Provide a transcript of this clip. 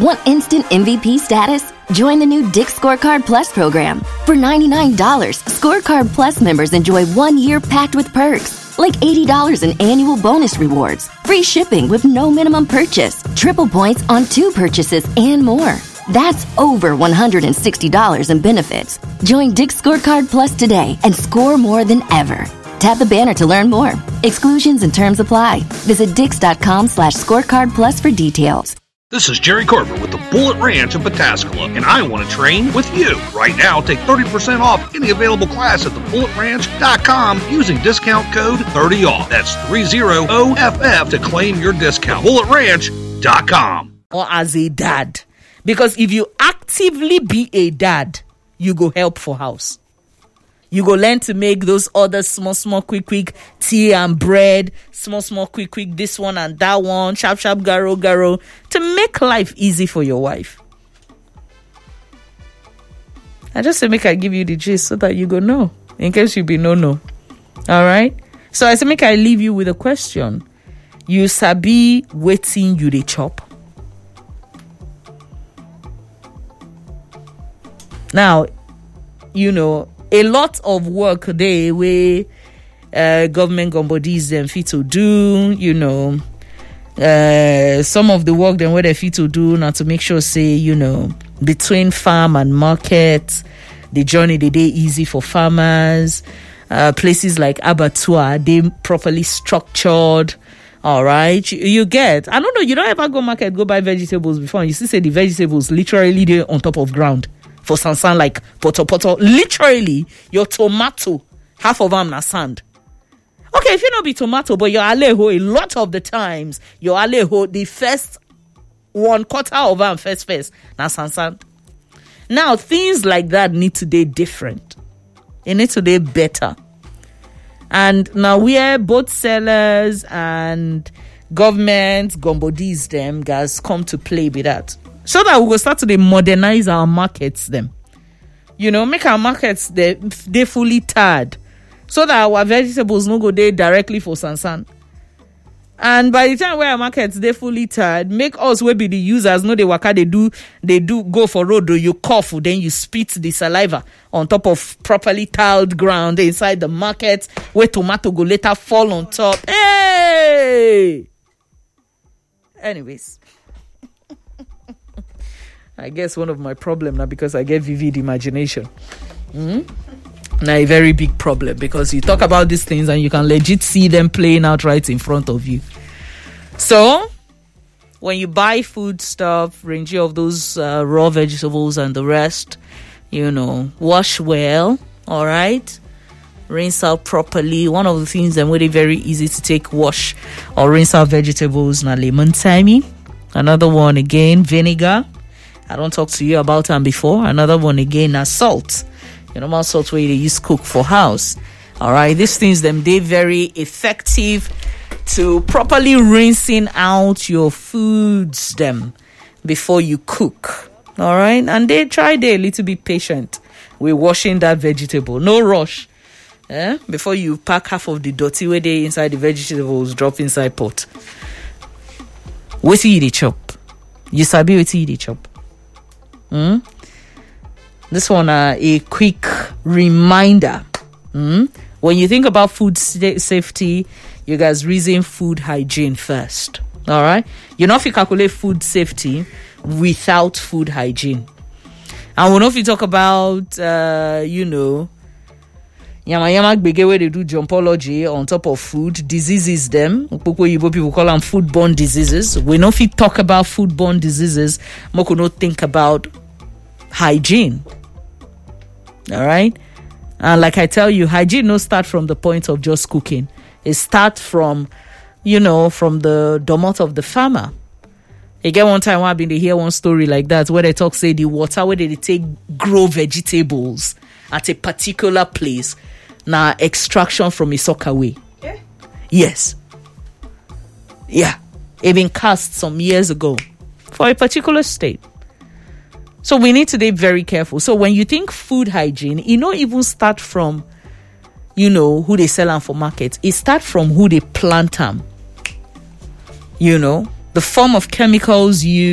Want instant MVP status? Join the new Dick's Scorecard Plus program. For $99, Scorecard Plus members enjoy 1 year packed with perks, like $80 in annual bonus rewards, free shipping with no minimum purchase, triple points on 2 purchases, and more. That's over $160 in benefits. Join Dick's Scorecard Plus today and score more than ever. Tap the banner to learn more. Exclusions and terms apply. Visit dix.com/scorecard plus for details. This is Jerry Carver with the Bullet Ranch of Pataskala, and I want to train with you. Right now, take 30% off any available class at thebulletranch.com using discount code 30OFF. That's 30OFF to claim your discount. BulletRanch.com. Or as a dad. Because if you actively be a dad, you go help for house. You go learn to make those other small, quick tea and bread. Small, quick, this one and that one. Sharp, garo. To make life easy for your wife. I just say make I give you the gist so that you go know. In case you be no. All right? So I say make I leave you with a question. You sabi waiting you dey chop. Now, a lot of work there where government bodies them fit to do, some of the work them where they fit to do now to make sure say, between farm and market, the journey the day easy for farmers. Places like abattoir, they properly structured. All right, you get. I don't know. You don't ever go market go buy vegetables before, and you see say the vegetables literally there on top of ground. For sansan like poto. Literally, your tomato, half of them na sand. Okay, if you not be tomato, but your aleho, a lot of the times, your aleho, the first 1/4 of them first, na sansan. Now, things like that need to be different. It needs to be better. And now we are both sellers and government, gombodies, them guys come to play with that. So that we will start to modernize our markets them. Make our markets they fully tied. So that our vegetables no go there directly for sansan. And by the time where our markets they fully tied, make us we be the users know the waka they do go for road or you cough, then you spit the saliva on top of properly tiled ground inside the market where tomato go later fall on top. Hey! Anyways. I guess one of my problem now because I get vivid imagination. Now a very big problem because you talk about these things and you can legit see them playing out right in front of you. So when you buy food stuff, range of those raw vegetables and the rest, wash well, all right? Rinse out properly. One of the things that made it very easy to take wash or rinse out vegetables na lemon thyme. Another one again, vinegar. I don't talk to you about them before. Another one again, salt. Normal salt where they use cook for house. All right, these things them they very effective to properly rinsing out your foods them before you cook. All right, and they try they a little bit patient with washing that vegetable. No rush. Before you pack half of the dirty where they inside the vegetables drop inside pot. What you eat chop? You sabi what you eat chop? This one a quick reminder. When you think about food safety, you guys reason food hygiene first. All right, you know if you calculate food safety without food hygiene, and we know if you talk about yama gbege where they do jumpology on top of food diseases them people call them foodborne diseases. We know if you talk about foodborne diseases, we could not think about hygiene. All right, and like I tell you, hygiene no start from the point of just cooking. It start from from the domot of the farmer. Again, one time I've been to hear one story like that where they talk say the water where they take grow vegetables at a particular place now extraction from a soccer way. Yeah? Yes. Yeah. It been cast some years ago for a particular state. So we need to be very careful. So when you think food hygiene, it don't even start from, who they sell them for market. It start from who they plant them. The form of chemicals used.